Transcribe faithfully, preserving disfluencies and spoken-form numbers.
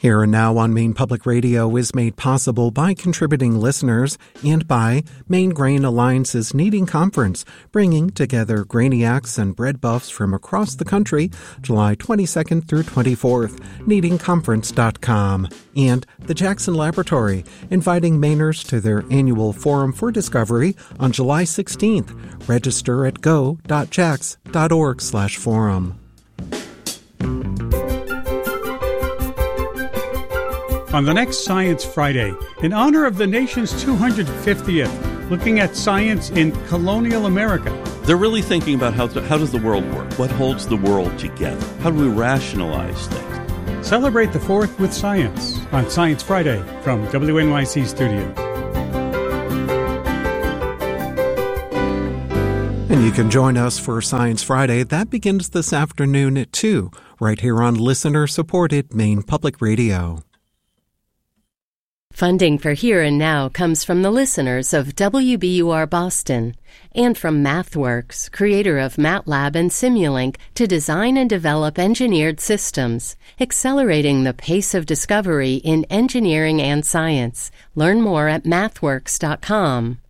Here and Now on Maine Public Radio is made possible by contributing listeners and by Maine Grain Alliance's Kneading Conference, bringing together grainiacs and bread buffs from across the country, July twenty-second through twenty-fourth, kneading conference dot com. And the Jackson Laboratory, inviting Mainers to their annual Forum for Discovery on July sixteenth. Register at go dot jax dot org slash forum. On the next Science Friday, in honor of the nation's two hundred fiftieth, looking at science in colonial America. They're really thinking about how, to, how does the world work? What holds the world together? How do we rationalize things? Celebrate the fourth with science on Science Friday from W N Y C Studios. And you can join us for Science Friday. That begins this afternoon at two, right here on listener-supported Maine Public Radio. Funding for Here and Now comes from the listeners of W B U R Boston and from MathWorks, creator of MATLAB and Simulink, to design and develop engineered systems, accelerating the pace of discovery in engineering and science. Learn more at mathworks dot com.